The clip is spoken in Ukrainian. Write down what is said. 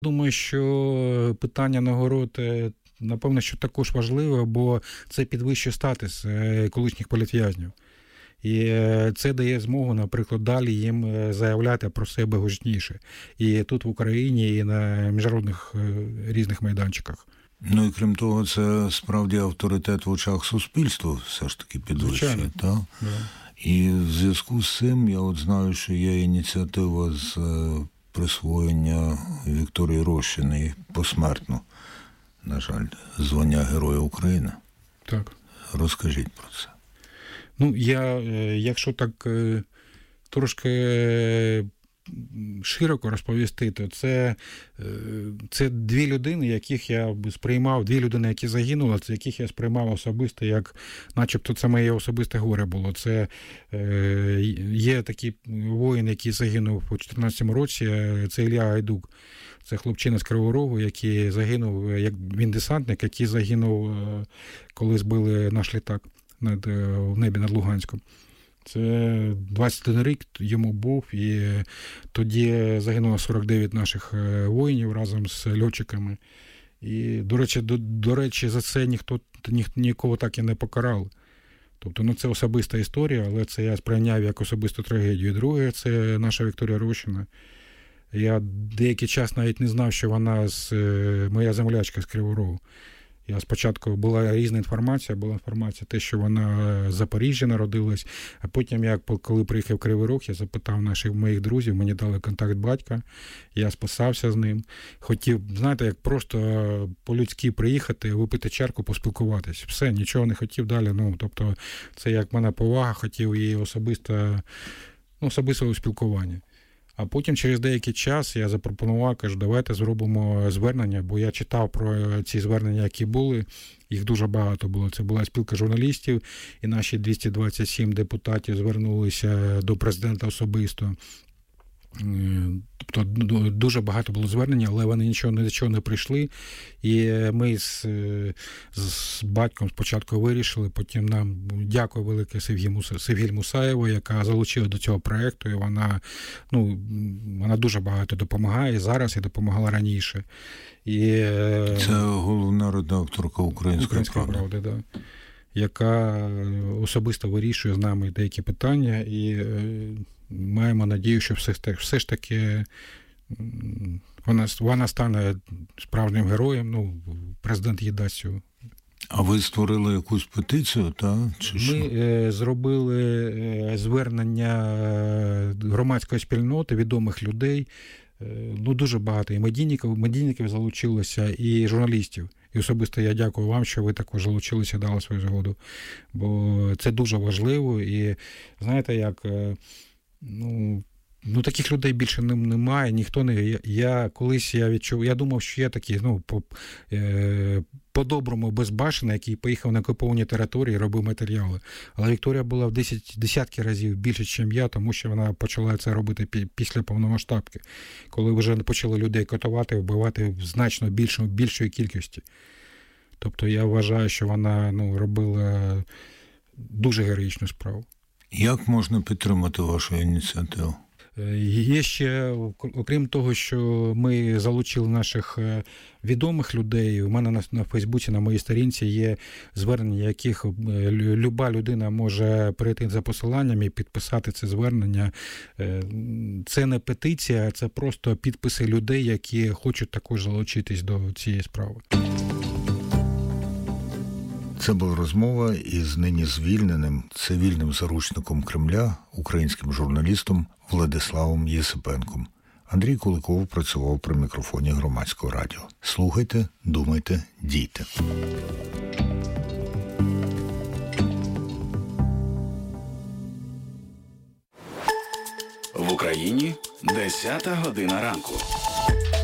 Думаю, що питання нагород, напевно, що також важливе, бо це підвищує статус колишніх політв'язнів. І це дає змогу, наприклад, далі їм заявляти про себе гучніше. І тут в Україні, і на міжнародних різних майданчиках. Ну і крім того, це справді авторитет в очах суспільства все ж таки підвищує, так? Да. І в зв'язку з цим я от знаю, що є ініціатива з присвоєння Вікторії Рощиної посмертно, на жаль, звання Героя України. Так. Розкажіть про це. Ну, якщо так трошки широко розповісти, то це дві людини, яких я сприймав, дві людини, які загинули, це яких я сприймав особисто, як начебто це моє особисте горе було. Це є такий воїн, який загинув у 2014 році, це Ілля Гайдук. Це хлопчина з Кривого Рогу, який загинув, як він десантник, який загинув, коли збили наш літак в небі над Луганськом. Це 21 рік йому був, і тоді загинуло 49 наших воїнів разом з льотчиками. І, до речі, за це нікого так і не покарали. Тобто, це особиста історія, але це я сприйняв як особисту трагедію. І друге, це наша Вікторія Рощина. Я деякий час навіть не знав, що вона моя землячка з Кривого Рогу. Я спочатку була різна інформація, те, що вона з Запоріжжя народилась, а потім, коли приїхав в Кривий Рог, я запитав моїх друзів, мені дали контакт батька, я списався з ним. Хотів, знаєте, як просто по-людськи приїхати, випити чарку, поспілкуватись. Все, нічого не хотів далі. Тобто, це як мене повага, хотів її особистого спілкування. А потім через деякий час я запропонував, кажу, давайте зробимо звернення, бо я читав про ці звернення, які були, їх дуже багато було. Це була спілка журналістів, і наші 227 депутатів звернулися до президента особисто. Тобто дуже багато було звернень, але вони нічого не прийшли. І ми з батьком спочатку вирішили, потім нам дякую велике Севгіль Мусаєву, яка залучила до цього проєкту, і вона дуже багато допомагає зараз і допомагала раніше. Це головна редакторка «Української правди», да, яка особисто вирішує з нами деякі питання, і маємо надію, що все ж таки вона стане справжнім героєм, президент їй дасть цього. А ви створили якусь петицію, так? Ми зробили звернення громадської спільноти, відомих людей, дуже багато і медійників залучилося, і журналістів. І особисто я дякую вам, що ви також залучилися, дали свою згоду. Бо це дуже важливо. І знаєте, як... таких людей більше немає, ніхто не... Я відчув, я думав, що я такий, по-доброму безбашений, який поїхав на окуповані території і робив матеріали. Але Вікторія була в десятки разів більше, ніж я, тому що вона почала це робити після повномасштабки, коли вже почали людей катувати, вбивати в значно більшої кількості. Тобто я вважаю, що вона робила дуже героїчну справу. Як можна підтримати вашу ініціативу? Є ще, окрім того, що ми залучили наших відомих людей, у мене на Фейсбуці, на моїй сторінці є звернення, яких люба людина може перейти за посиланням і підписати це звернення. Це не петиція, це просто підписи людей, які хочуть також залучитись до цієї справи. Це була розмова із нині звільненим цивільним заручником Кремля, українським журналістом Владиславом Єсипенком. Андрій Куликов працював при мікрофоні Громадського радіо. Слухайте, думайте, дійте. В Україні 10 година ранку.